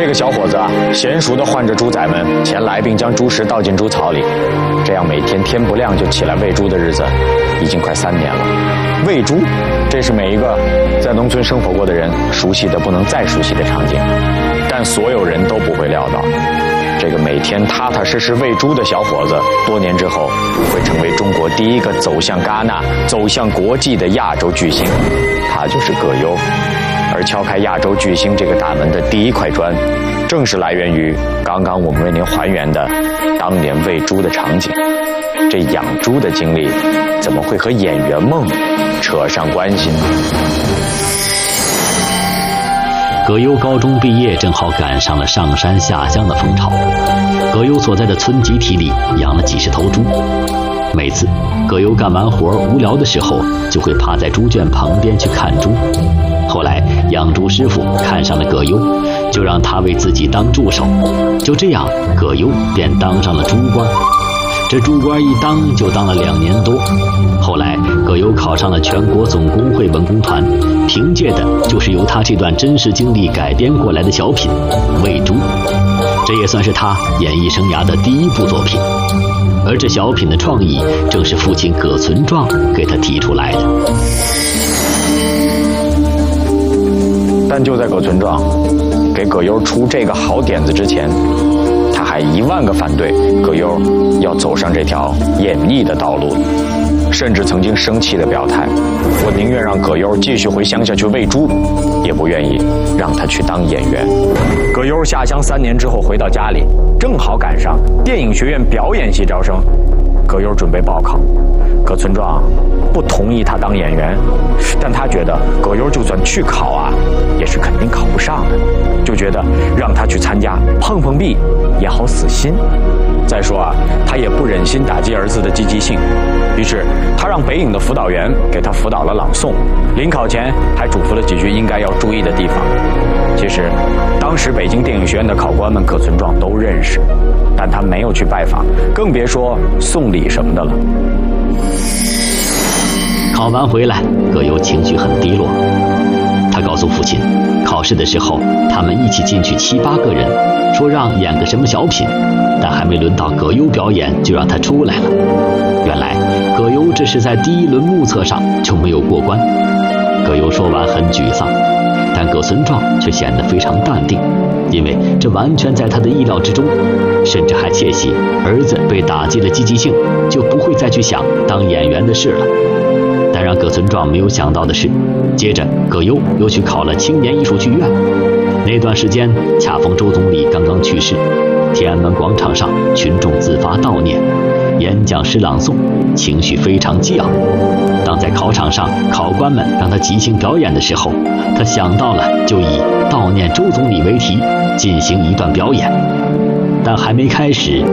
这个小伙子啊，娴熟地唤着猪仔们前来，并将猪食倒进猪槽里。这样每天天不亮就起来喂猪的日子，已经快3年了。喂猪，这是每一个在农村生活过的人熟悉的不能再熟悉的场景。但所有人都不会料到，这个每天踏踏实实喂猪的小伙子，多年之后会成为中国第一个走向戛纳、走向国际的亚洲巨星。他就是葛优。而敲开亚洲巨星这个大门的第一块砖，正是来源于刚刚我们为您还原的当年喂猪的场景。这养猪的经历，怎么会和演员梦扯上关系呢？ 葛优高中毕业，正好赶上了上山下乡的风潮。葛优所在的村集体里养了几十头猪。每次葛优干完活无聊的时候，就会趴在猪圈旁边去看猪。后来养猪师傅看上了葛优，就让他为自己当助手。就这样，葛优便当上了猪官。这猪官一当就当了2年多。后来葛优考上了全国总工会文工团，凭借的就是由他这段真实经历改编过来的小品《喂猪》，这也算是他演艺生涯的第一部作品。而这小品的创意正是父亲葛存壮给他提出来的。 但就在葛存壮给葛优出这个好点子之前，他还1万个反对葛优要走上这条演艺的道路，甚至曾经生气地表态：我宁愿让葛优继续回乡下去喂猪，也不愿意让他去当演员。葛优下乡3年之后回到家里，正好赶上电影学院表演系招生，葛优准备报考。葛存壮不同意他当演员，但他觉得葛优就算去考啊，也是肯定考不上的，就觉得让他去参加碰碰壁也好死心。再说啊，他也不忍心打击儿子的积极性，于是他让北影的辅导员给他辅导了朗诵，临考前还嘱咐了几句应该要注意的地方。其实当时北京电影学院的考官们葛存壮都认识，但他没有去拜访，更别说送礼什么的了。 考完回来，葛优情绪很低落。他告诉父亲，考试的时候他们一起进去7、8个人，说让演个什么小品，但还没轮到葛优表演就让他出来了。原来葛优这是在第1轮目测上就没有过关。葛优说完很沮丧，但葛存壮却显得非常淡定，因为这完全在他的意料之中，甚至还窃喜儿子被打击了积极性，就不会再去想当演员的事了。但让葛存壮没有想到的是，接着葛优又去考了青年艺术剧院。那段时间恰逢周总理刚刚去世，天安门广场上群众自发悼念，演讲诗朗诵，情绪非常激昂。当在考场上考官们让他即兴表演的时候，他想到了就以悼念周总理为题进行一段表演。但还没开始，